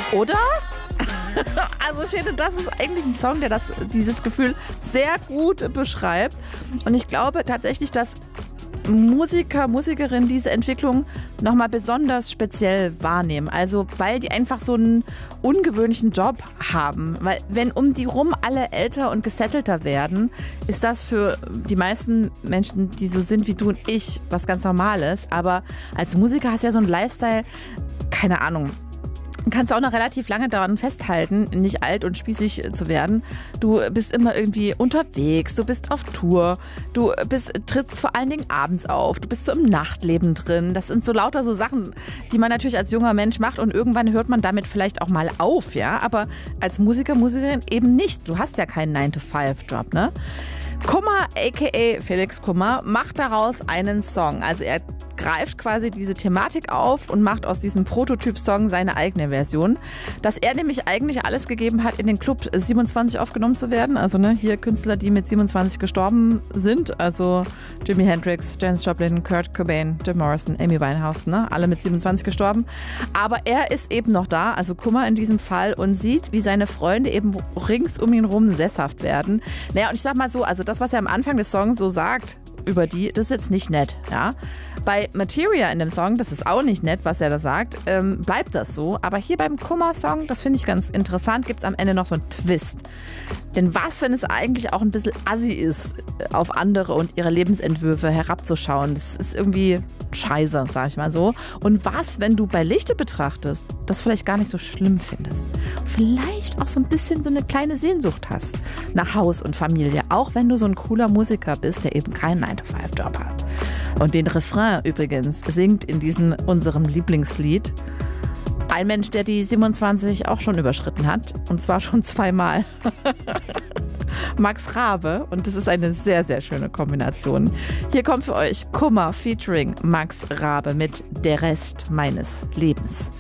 Oder? Also ich finde, das ist eigentlich ein Song, der dieses Gefühl sehr gut beschreibt. Und ich glaube tatsächlich, dass Musiker, Musikerinnen diese Entwicklung nochmal besonders speziell wahrnehmen. Also weil die einfach so einen ungewöhnlichen Job haben. Weil wenn um die rum alle älter und gesettelter werden, ist das für die meisten Menschen, die so sind wie du und ich, was ganz Normales. Aber als Musiker hast du ja so einen Lifestyle, keine Ahnung. Kannst auch noch relativ lange daran festhalten, nicht alt und spießig zu werden. Du bist immer irgendwie unterwegs, du bist auf Tour, du trittst vor allen Dingen abends auf, du bist so im Nachtleben drin. Das sind so lauter so Sachen, die man natürlich als junger Mensch macht und irgendwann hört man damit vielleicht auch mal auf, ja. Aber als Musiker, Musikerin eben nicht. Du hast ja keinen 9-to-5-Job, ne? Kummer, a.k.a. Felix Kummer, macht daraus einen Song. Also er greift quasi diese Thematik auf und macht aus diesem Prototyp-Song seine eigene Version. Dass er nämlich eigentlich alles gegeben hat, in den Club 27 aufgenommen zu werden. Also hier Künstler, die mit 27 gestorben sind. Also Jimi Hendrix, Janis Joplin, Kurt Cobain, Jim Morrison, Amy Winehouse, alle mit 27 gestorben. Aber er ist eben noch da, also Kummer in diesem Fall, und sieht, wie seine Freunde eben rings um ihn rum sesshaft werden. Naja, und ich sag mal so, also das, was er am Anfang des Songs so sagt über die, das ist jetzt nicht nett, ja. Bei Materia in dem Song, das ist auch nicht nett, was er da sagt, bleibt das so. Aber hier beim Kummer-Song, das finde ich ganz interessant, gibt es am Ende noch so einen Twist. Denn was, wenn es eigentlich auch ein bisschen assi ist, auf andere und ihre Lebensentwürfe herabzuschauen? Das ist irgendwie scheiße, sag ich mal so. Und was, wenn du bei Lichte betrachtest, das vielleicht gar nicht so schlimm findest? Vielleicht auch so ein bisschen so eine kleine Sehnsucht hast nach Haus und Familie, auch wenn du so ein cooler Musiker bist, der eben keinen 9-to-5-Job hat. Und den Refrain übrigens singt in diesem unserem Lieblingslied ein Mensch, der die 27 auch schon überschritten hat. Und zwar schon zweimal. Max Rabe. Und das ist eine sehr, sehr schöne Kombination. Hier kommt für euch Kummer featuring Max Rabe mit Der Rest meines Lebens.